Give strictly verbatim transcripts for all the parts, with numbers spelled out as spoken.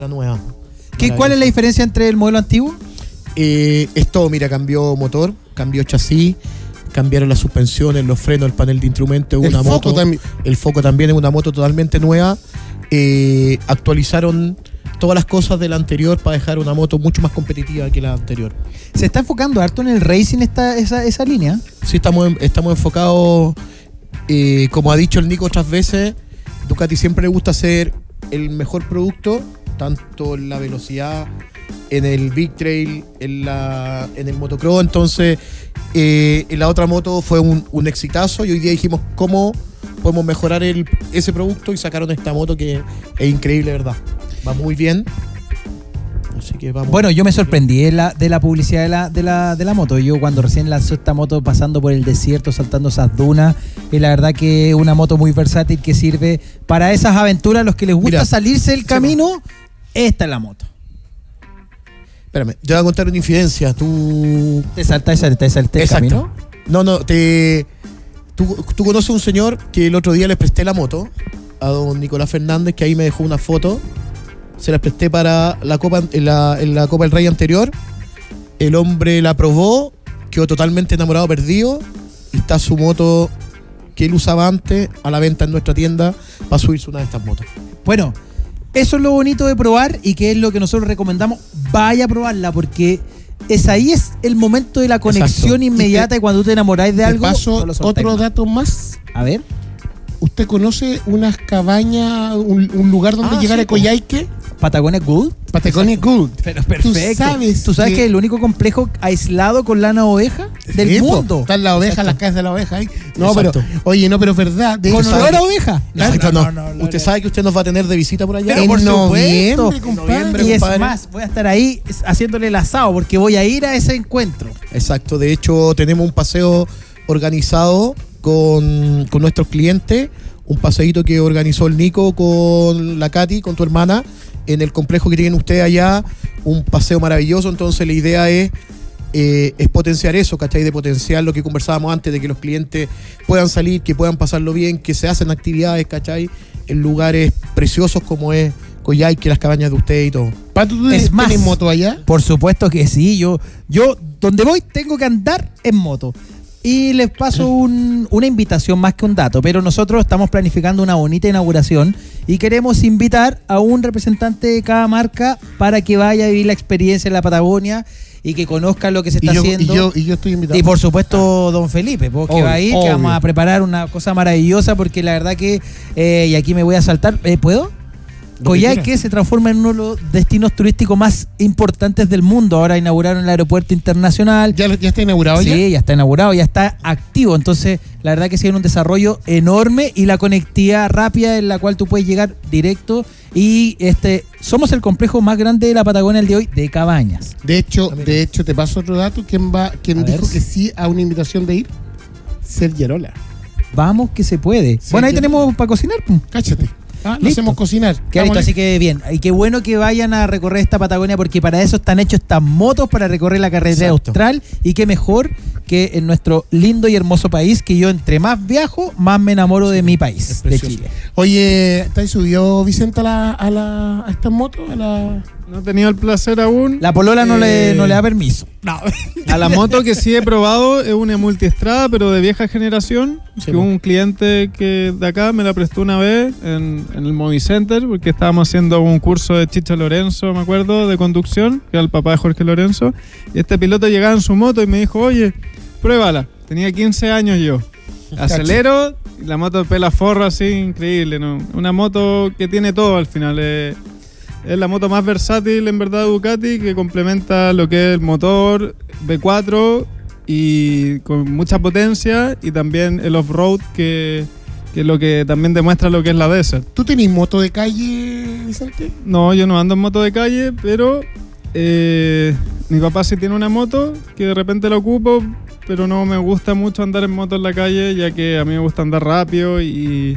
la nueva. ¿Qué, ¿Cuál es la diferencia entre el modelo antiguo? Eh, es todo, mira, cambió motor, cambió chasis, cambiaron las suspensiones, los frenos, el panel de instrumentos, el una foco moto, también. El foco también es una moto totalmente nueva. Eh, actualizaron todas las cosas de la anterior para dejar una moto mucho más competitiva que la anterior. ¿Se está enfocando harto en el racing esta, esa, esa línea? Sí, estamos, estamos enfocados, eh, como ha dicho el Nico otras veces, Ducati siempre le gusta hacer el mejor producto, tanto en la velocidad, en el Big Trail, en, la, en el motocross. Entonces, eh, en la otra moto fue un, un exitazo y hoy día dijimos cómo podemos mejorar el, ese producto y sacaron esta moto que es increíble, ¿verdad? Va muy bien. Así que vamos. Bueno, yo me sorprendí de la, de la publicidad de la, de, la, de la moto. Yo cuando recién lanzó esta moto pasando por el desierto, saltando esas dunas, y la verdad que es una moto muy versátil que sirve para esas aventuras. Los que les gusta Mira, salirse del camino, esta es la moto. Espérame, yo voy a contar una infidencia. Tú... ¿Te saltas te salté el camino? No, no, te... Tú, tú conoces a un señor que el otro día le presté la moto a don Nicolás Fernández, que ahí me dejó una foto. Se la presté para la Copa, en la, en la Copa del Rey anterior. El hombre la probó, quedó totalmente enamorado, perdido. Y está su moto que él usaba antes a la venta en nuestra tienda para subirse una de estas motos. Bueno, eso es lo bonito de probar y que es lo que nosotros recomendamos. Vaya a probarla porque es ahí es el momento de la conexión Exacto. inmediata y, te, y cuando tú te enamoráis de te algo. Paso no otro dato más. A ver. ¿Usted conoce unas cabañas, un, un lugar donde ah, llegar sí, a Coyhaique? Patagonia Gold. Patagonia Gold. Pero perfecto. ¿Tú sabes, ¿Tú sabes que, que es el único complejo aislado con lana oveja del sí, mundo? Po, están las ovejas, Exacto. las casas de la oveja ahí. No, Exacto. pero, oye, no, pero es verdad. De ¿Con olor a oveja? No, no, no, no, no, usted no. sabe que usted nos va a tener de visita por allá. Pero en por noviembre, supuesto. Noviembre, y es compadre. Más, voy a estar ahí haciéndole el asado porque voy a ir a ese encuentro. Exacto. De hecho, tenemos un paseo organizado con, con nuestros clientes. Un paseíto que organizó el Nico con la Katy, con tu hermana, en el complejo que tienen ustedes allá, un paseo maravilloso. Entonces la idea es, eh, es potenciar eso, ¿cachai? De potenciar lo que conversábamos antes, de que los clientes puedan salir, que puedan pasarlo bien, que se hacen actividades, ¿cachai? En lugares preciosos como es Coyhaique, las cabañas de ustedes y todo. ¿Pato, tú es más, tienes moto allá? Por supuesto que sí, yo, yo donde voy tengo que andar en moto. Y les paso un, una invitación más que un dato, pero nosotros estamos planificando una bonita inauguración y queremos invitar a un representante de cada marca para que vaya a vivir la experiencia en la Patagonia y que conozca lo que se está y yo, haciendo. Y yo, y yo estoy invitado. Y por supuesto don Felipe, porque obvio, va a ir, obvio. Que vamos a preparar una cosa maravillosa porque la verdad que, eh, y aquí me voy a saltar, ¿eh, ¿puedo? Coyhaique se transforma en uno de los destinos turísticos más importantes del mundo. Ahora inauguraron el aeropuerto internacional. ¿Ya, ya está inaugurado? Sí, ya? ya está inaugurado, ya está activo. Entonces, la verdad que se viene un desarrollo enorme y la conectividad rápida en la cual tú puedes llegar directo. Y este somos el complejo más grande de la Patagonia el de hoy, de Cabañas. De hecho, de hecho te paso otro dato. ¿Quién va, quién a dijo ver. que sí a una invitación de ir? Sergio Arola. Vamos que se puede. Sergio. Bueno, ahí tenemos para cocinar. Cáchate. Ah, lo hacemos cocinar. Qué listo, así que bien. Y qué bueno que vayan a recorrer esta Patagonia porque para eso están hechos estas motos, para recorrer la carretera Exacto. austral. Y qué mejor que en nuestro lindo y hermoso país, que yo entre más viajo, más me enamoro de mi país, de Chile. Oye, ¿te has subido Vicente a, la, a, la, a estas motos? A la... No he tenido el placer aún. La polola eh... no, le, no le da permiso. No. A la moto que sí he probado es una multiestrada, pero de vieja generación. Sí, que un cliente que de acá me la prestó una vez en, en el Movicenter, porque estábamos haciendo un curso de Chicho Lorenzo, me acuerdo, de conducción, que era el papá de Jorge Lorenzo. Y este piloto llegaba en su moto y me dijo, oye, pruébala. Tenía quince años yo. Acelero y la moto pela forro así, increíble, ¿no? Una moto que tiene todo al final. Eh, Es la moto más versátil en verdad de Ducati, que complementa lo que es el motor V cuatro y con mucha potencia, y también el off-road que, que es lo que también demuestra lo que es la Desert. ¿Tú tenés moto de calle, Vicente? No, yo no ando en moto de calle, pero eh, mi papá sí tiene una moto que de repente la ocupo, pero no me gusta mucho andar en moto en la calle, ya que a mí me gusta andar rápido y...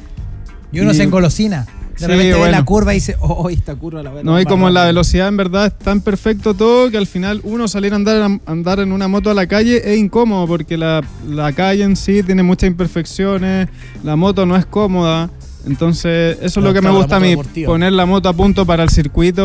Y uno y, se engolosina. De sí, repente bueno. ve la curva y dice, oh, esta curva la voy a No, y como rápido. La velocidad en verdad es tan perfecto todo que al final uno salir a andar, a andar en una moto a la calle es incómodo porque la, la calle en sí tiene muchas imperfecciones, la moto no es cómoda, Entonces, eso es No, lo que claro, me la gusta a moto mí, deportiva. poner la moto a punto para el circuito